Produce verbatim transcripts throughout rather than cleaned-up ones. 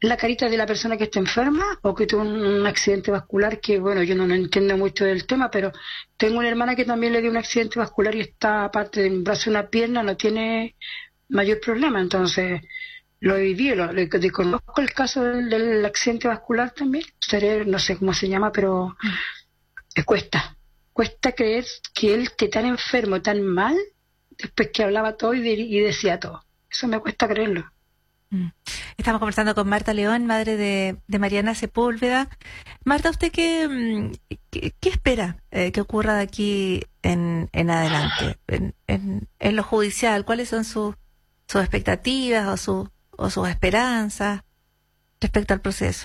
la carita de la persona que está enferma o que tuvo un, un accidente vascular, que bueno, yo no, no entiendo mucho del tema, pero tengo una hermana que también le dio un accidente vascular y está, aparte de un brazo y una pierna, no tiene mayor problema. Entonces lo he vivido, lo, lo, lo conozco el caso del, del accidente vascular también, cerebro, no sé cómo se llama, pero eh, cuesta, cuesta creer que él esté tan enfermo, tan mal, después que hablaba todo y, de, y decía todo. Eso me cuesta creerlo. Estamos conversando con Marta León, madre de, de Mariana Sepúlveda. Marta, ¿usted qué, qué, qué espera eh, que ocurra de aquí en, en adelante? En, en, en lo judicial, ¿cuáles son sus sus expectativas o, su, o sus esperanzas respecto al proceso?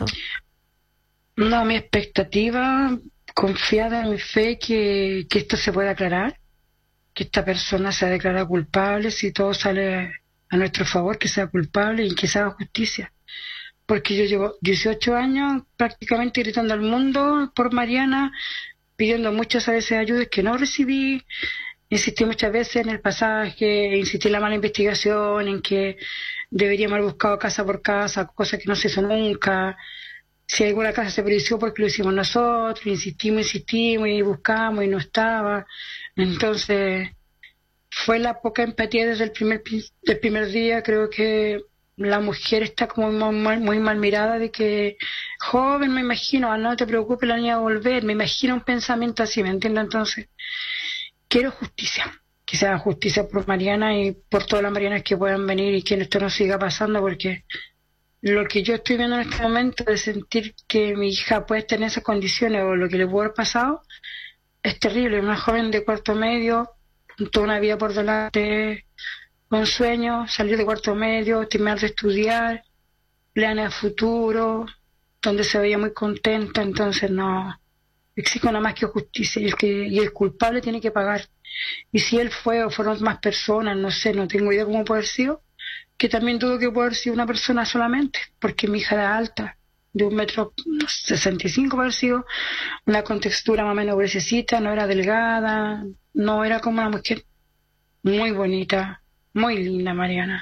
No, mi expectativa, confiada en mi fe, que, que esto se pueda aclarar, que esta persona sea declarada culpable, si todo sale a nuestro favor, que sea culpable y que se haga justicia. Porque yo llevo dieciocho años prácticamente gritando al mundo por Mariana, pidiendo muchas veces ayudas que no recibí, insistí muchas veces en el pasaje, insistí en la mala investigación, en que deberíamos haber buscado casa por casa, cosa que no se hizo nunca. Si alguna casa se perdió porque lo hicimos nosotros, insistimos, insistimos y buscamos y no estaba. Entonces fue la poca empatía desde el primer del primer día. Creo que la mujer está como muy mal, muy mal mirada, de que joven, me imagino, ah, no te preocupes, la niña va a volver, me imagino un pensamiento así, ¿me entiendes? Entonces quiero justicia, que se haga justicia por Mariana y por todas las Marianas que puedan venir y que esto no siga pasando, porque lo que yo estoy viendo en este momento de sentir que mi hija puede estar en esas condiciones o lo que le puede haber pasado es terrible. Una joven de cuarto medio, toda una vida por delante, con sueños, salir de cuarto medio, terminar de estudiar, planes a futuro, donde se veía muy contenta. Entonces no, exijo nada más que justicia, y el, que, y el culpable tiene que pagar. Y si él fue o fueron más personas, no sé, no tengo idea cómo puede haber sido, que también tuvo que poder haber sido una persona solamente, porque mi hija era alta, de un metro no, sesenta y cinco puede haber sido, una contextura más o menos gruesecita, no era delgada, no era como una mujer muy bonita, muy linda Mariana.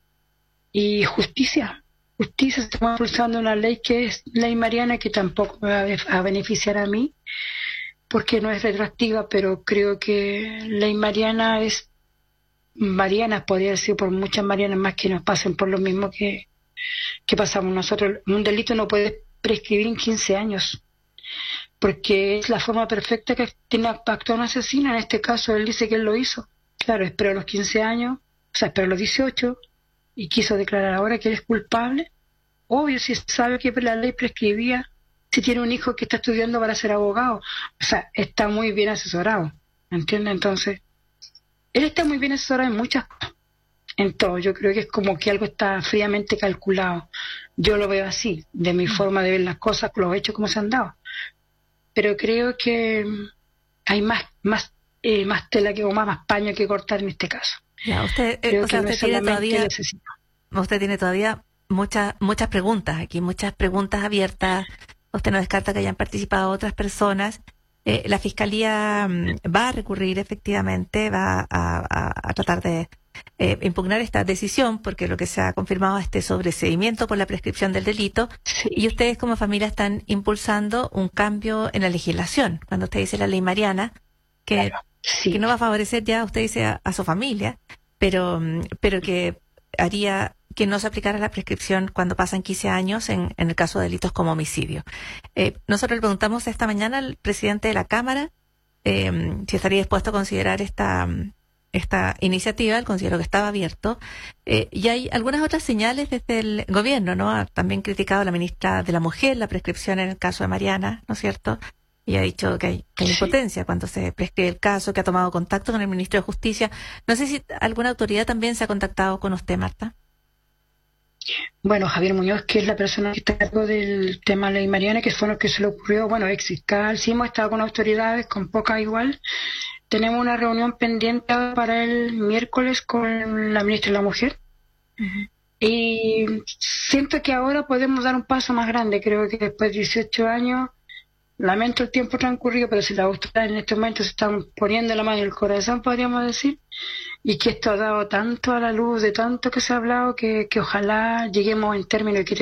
Y justicia, justicia, estamos impulsando una ley que es ley Mariana, que tampoco me va a beneficiar a mí, porque no es retroactiva, pero creo que ley Mariana es Marianas, podría decir, por muchas Marianas más que nos pasen por lo mismo que, que pasamos nosotros. Un delito no puede prescribir en quince años, porque es la forma perfecta que tiene para actuar un asesino. En este caso él dice que él lo hizo, claro, esperó los quince años, o sea, esperó los dieciocho y quiso declarar ahora que él es culpable. Obvio, si sabe que la ley prescribía, si tiene un hijo que está estudiando para ser abogado, o sea, está muy bien asesorado, ¿me entiendes? Entonces él está muy bien asesorado en muchas cosas, en todo. Yo creo que es como que algo está fríamente calculado. Yo lo veo así, de mi forma de ver las cosas, los hechos como se han dado. Pero creo que hay más más eh, más tela que o más, más paño que cortar en este caso. Ya, usted, eh, o sea, no usted tiene todavía, necesito. usted tiene todavía muchas muchas preguntas aquí, muchas preguntas abiertas. Usted no descarta que hayan participado otras personas. Eh, la Fiscalía mm, va a recurrir efectivamente, va a, a, a tratar de eh, impugnar esta decisión, porque lo que se ha confirmado es este sobreseimiento por la prescripción del delito, Sí. y ustedes como familia están impulsando un cambio en la legislación. Cuando usted dice la ley Mariana, que, Claro, sí. que no va a favorecer ya, usted dice, a, a su familia, pero, mm, pero que haría que no se aplicara la prescripción cuando pasan quince años en, en el caso de delitos como homicidio. Eh, nosotros le preguntamos esta mañana al presidente de la Cámara eh, si estaría dispuesto a considerar esta, esta iniciativa. Él consideró que estaba abierto. Eh, y hay algunas otras señales desde el gobierno, ¿no? Ha también criticado a la ministra de la Mujer la prescripción en el caso de Mariana, ¿no es cierto? Y ha dicho que hay, que hay Sí. impotencia cuando se prescribe el caso, que ha tomado contacto con el ministro de Justicia. No sé si alguna autoridad también se ha contactado con usted, Marta. Bueno, Javier Muñoz, que es la persona que está a cargo del tema Ley Mariana, que fue lo que se le ocurrió, bueno, ex fiscal, sí hemos estado con autoridades, con pocas igual. Tenemos una reunión pendiente para el miércoles con la ministra de la Mujer. Uh-huh. Y siento que ahora podemos dar un paso más grande. Creo que después de dieciocho años, lamento el tiempo transcurrido, pero si las autoridades en este momento se están poniendo la mano en el corazón, podríamos decir, y que esto ha dado tanto a la luz de tanto que se ha hablado, que, que ojalá lleguemos en términos y que